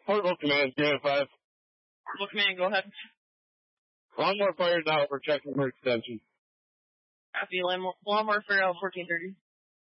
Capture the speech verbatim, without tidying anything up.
Portable Command, Command five. Portable Command, go ahead. Lawnmower fires out. We're checking for extension. Copy, lawnmower fire out, fourteen thirty.